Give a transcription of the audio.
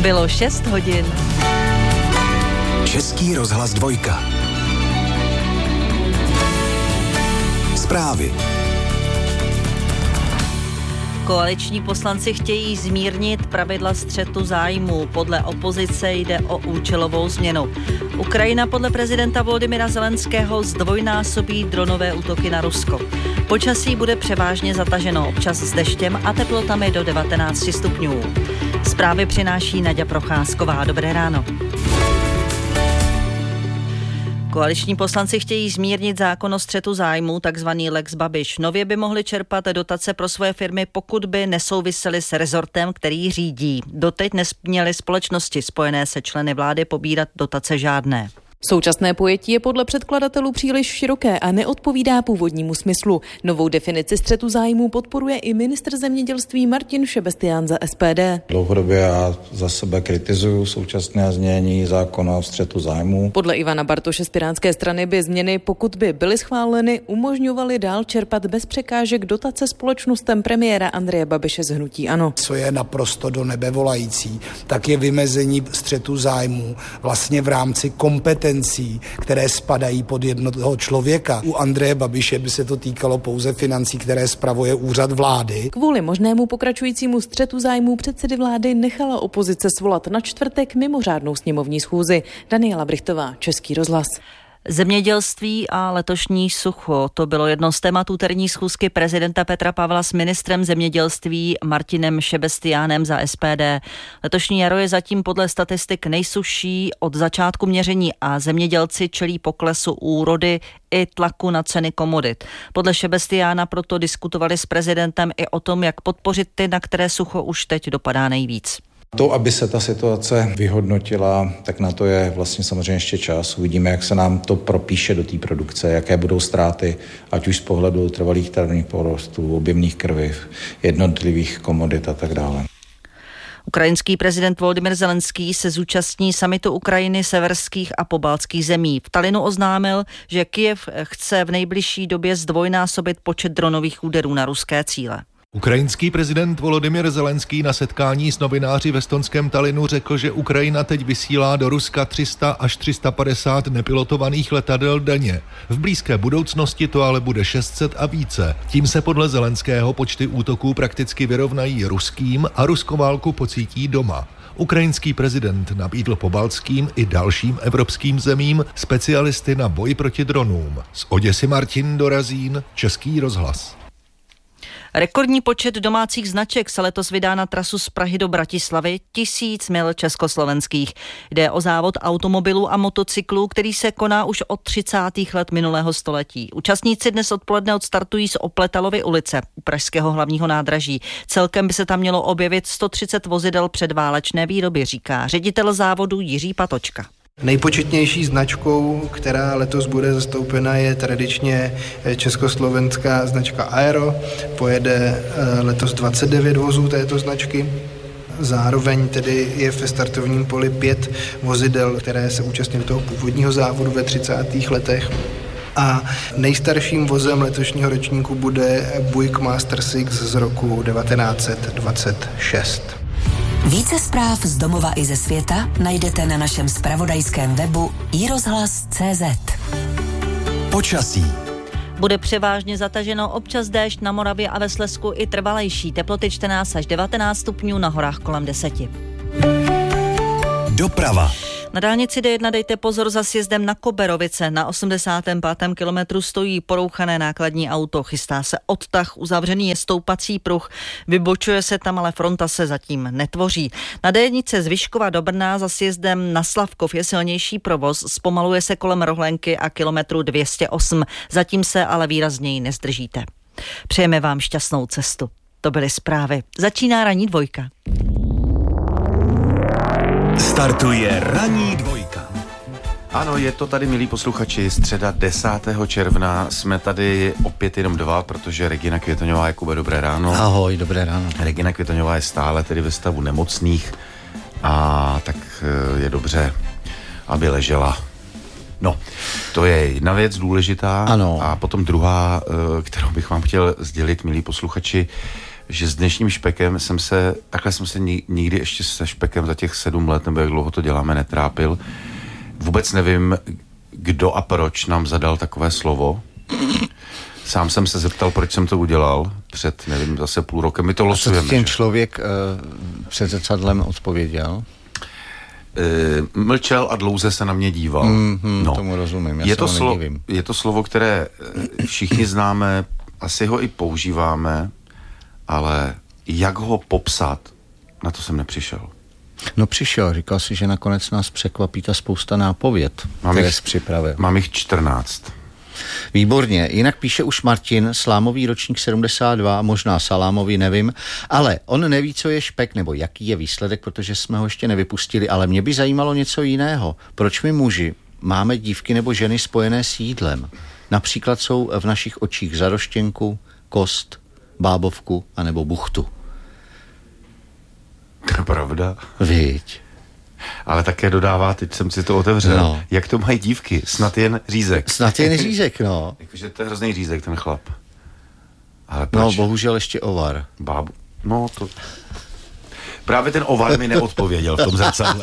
Bylo 6 hodin. Český rozhlas 2. Zprávy. Koaliční poslanci chtějí zmírnit pravidla střetu zájmů. Podle opozice jde o účelovou změnu. Ukrajina podle prezidenta Volodymyra Zelenského zdvojnásobí dronové útoky na Rusko. Počasí bude převážně zataženo, občas s deštěm a teplotami do 19 stupňů. Zprávy přináší Naďa Procházková. Dobré ráno. Koaliční poslanci chtějí zmírnit zákon o střetu zájmů, takzvaný Lex Babiš. Nově by mohli čerpat dotace pro svoje firmy, pokud by nesouvisely s rezortem, který řídí. Doteď nesměly společnosti spojené se členy vlády pobírat dotace žádné. Současné pojetí je podle předkladatelů příliš široké a neodpovídá původnímu smyslu. Novou definici střetu zájmů podporuje i ministr zemědělství Martin Šebestián za SPD. Dlouhodobě já za sebe kritizuju současné znění zákona o střetu zájmů. Podle Ivana Bartoše z Pirátské strany by změny, pokud by byly schváleny, umožňovaly dál čerpat bez překážek dotace společnostem premiéra Andreje Babiše z hnutí ANO. Co je naprosto do nebe volající, tak je vymezení střetu zájmů vlastně v rámci kompetencí, které spadají pod jednoho člověka. U Andreje Babiše by se to týkalo pouze financí, které spravuje úřad vlády. Kvůli možnému pokračujícímu střetu zájmů předsedy vlády nechala opozice svolat na čtvrtek mimořádnou sněmovní schůzi. Daniela Brichtová, Český rozhlas. Zemědělství a letošní sucho. To bylo jedno z témat úterní schůzky prezidenta Petra Pavla s ministrem zemědělství Martinem Šebestiánem za SPD. Letošní jaro je zatím podle statistik nejsušší od začátku měření a zemědělci čelí poklesu úrody i tlaku na ceny komodit. Podle Šebestiána proto diskutovali s prezidentem i o tom, jak podpořit ty, na které sucho už teď dopadá nejvíc. To, aby se ta situace vyhodnotila, tak na to je vlastně samozřejmě ještě čas. Uvidíme, jak se nám to propíše do té produkce, jaké budou ztráty, ať už z pohledu trvalých travních porostů, objemných krviv, jednotlivých komodit a tak dále. Ukrajinský prezident Volodymyr Zelenský se zúčastní summitu Ukrajiny, severských a pobaltských zemí. V Talinu oznámil, že Kyjev chce v nejbližší době zdvojnásobit počet dronových úderů na ruské cíle. Ukrajinský prezident Volodymyr Zelenský na setkání s novináři v estonském Talinu řekl, že Ukrajina teď vysílá do Ruska 300 až 350 nepilotovaných letadel denně. V blízké budoucnosti to ale bude 600 a více. Tím se podle Zelenského počty útoků prakticky vyrovnají ruským a ruskou válku pocítí doma. Ukrajinský prezident nabídl pobaltským i dalším evropským zemím specialisty na boj proti dronům. Z Oděsy Martin Dorazín, Český rozhlas. Rekordní počet domácích značek se letos vydá na trasu z Prahy do Bratislavy, 1000 mil československých. Jde o závod automobilů a motocyklů, který se koná už od 30. let minulého století. Účastníci dnes odpoledne odstartují z Opletalovy ulice u pražského hlavního nádraží. Celkem by se tam mělo objevit 130 vozidel předválečné výroby, říká ředitel závodu Jiří Patočka. Nejpočetnější značkou, která letos bude zastoupena, je tradičně československá značka Aero. Pojede letos 29 vozů této značky. Zároveň tedy je ve startovním poli 5 vozidel, které se účastnily toho původního závodu ve 30. letech. A nejstarším vozem letošního ročníku bude Buick Master 6 z roku 1926. Více zpráv z domova i ze světa najdete na našem zpravodajském webu iRozhlas.cz. Počasí. Bude převážně zataženo, občas déšť na Moravě a ve Slezsku i trvalejší. Teploty 14 až 19 stupňů, na horách kolem 10. Doprava. Na dálnici D1 dejte pozor za sjezdem na Koberovice. Na 85. kilometru stojí porouchané nákladní auto. Chystá se odtah, uzavřený je stoupací pruh. Vybočuje se tam, ale fronta se zatím netvoří. Na D1 z Vyškova do Brna za sjezdem na Slavkov je silnější provoz. Zpomaluje se kolem Rohlenky a kilometru 208. Zatím se ale výrazněji nezdržíte. Přejeme vám šťastnou cestu. To byly zprávy. Začíná ranní dvojka. Startuje ranní dvojka. Ano, je to tady, milí posluchači, středa 10. června. Jsme tady opět jenom dva, protože Regina Květoňová, Jakube, dobré ráno. Ahoj, dobré ráno. Regina Květoňová je stále tedy ve stavu nemocných a tak je dobře, aby ležela. No, to je jedna věc důležitá. Ano. A potom druhá, kterou bych vám chtěl sdělit, milí posluchači, že s dnešním špekem jsem se nikdy ještě se špekem za těch 7 let, nebo jak dlouho to děláme, netrápil. Vůbec nevím, kdo a proč nám zadal takové slovo. Sám jsem se zeptal, proč jsem to udělal před, nevím, zase půl rokem. My to losujeme. A co ten člověk před zrcadlem odpověděl? Mlčel a dlouze se na mě díval. Tomu rozumím, je to slovo, které všichni známe, asi ho i používáme, ale jak ho popsat, na to jsem nepřišel. No přišel, říkal si, že nakonec nás překvapí ta spousta nápověd, které jsi připravil. Mám jich 14. Výborně, jinak píše už Martin, slámový ročník 72, možná salámový, nevím, ale on neví, co je špek, nebo jaký je výsledek, protože jsme ho ještě nevypustili, ale mě by zajímalo něco jiného. Proč my muži máme dívky nebo ženy spojené s jídlem? Například jsou v našich očích zaroštěnku, kost, bábovku anebo buchtu. To je pravda. Viď. Ale také dodává, teď jsem si to otevřel, no. Jak to mají dívky, snad jen řízek. Snad jen řízek, no. Jakože to je hrozný řízek, ten chlap. Ale proč? No, bohužel ještě ovar. No, to... Právě ten ovar mi neodpověděl v tom zrcadle.